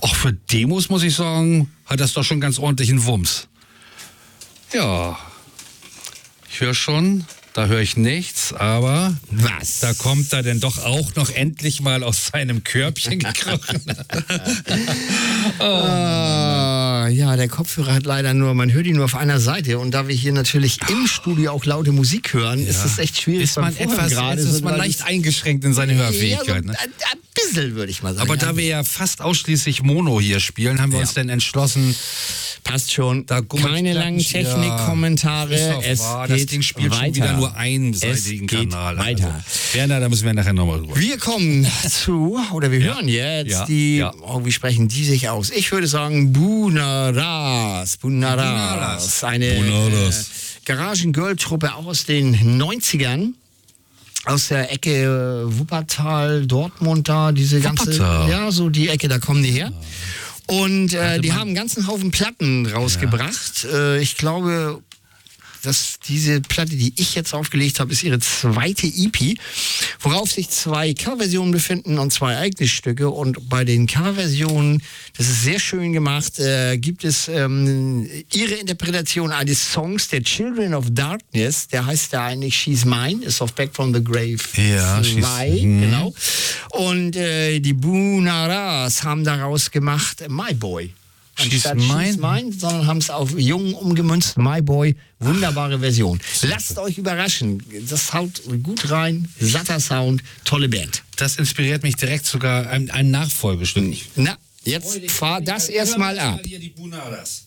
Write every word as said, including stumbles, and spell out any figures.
Auch für Demos, muss ich sagen, hat das doch schon ganz ordentlichen Wumms. Ja, ich höre schon, da höre ich nichts, aber was? Da kommt er denn doch auch noch endlich mal aus seinem Körbchen gekrochen. oh. uh, ja, der Kopfhörer hat leider nur, man hört ihn nur auf einer Seite und da wir hier natürlich im Studio auch laute Musik hören, ja. ist es echt schwierig. Ist man etwas, gerade ist man leicht eingeschränkt in seine Hörfähigkeit. Ja, so ne? ein, ein bisschen würde ich mal sagen. Aber da wir ja fast ausschließlich Mono hier spielen, haben wir ja. uns dann entschlossen, passt schon. Da keine langen Technikkommentare. Ja, es wahr. geht Das Ding spielt weiter. schon wieder nur einseitigen es geht Kanal. Weiter. Also, Werner, da müssen wir nachher nochmal drüber. Wir kommen zu, oder wir hören ja. jetzt ja. die, ja. oh, wie sprechen die sich aus? Ich würde sagen Bunaras. Bunaras. Eine Bunaras. Äh, Garagen-Girl-Truppe auch aus den neunzigern. Aus der Ecke äh, Wuppertal, Dortmund da, diese ganze, Wuppertal. ja, so die Ecke, da kommen die her. Und äh, die haben einen ganzen Haufen Platten rausgebracht. Ja. Äh, ich glaube, dass diese Platte, die ich jetzt aufgelegt habe, ist ihre zweite E P, worauf sich zwei Coverversionen befinden und zwei eigene Stücke. Und bei den Coverversionen, das ist sehr schön gemacht, äh, gibt es ähm, ihre Interpretation eines Songs der Children of Darkness. Der heißt ja eigentlich She's Mine, ist auf Back from the Grave ja, zwei, genau. Und äh, die Bunaras haben daraus gemacht My Boy. Anstatt She's Mine, She's Mine, sondern haben es auf Jungen umgemünzt. My Boy, wunderbare Version. Lasst euch überraschen. Das haut gut rein, satter Sound, tolle Band. Das inspiriert mich direkt sogar ein, ein Nachfolgestück. Na, jetzt fahr das erstmal ab. Hier die Bunaras.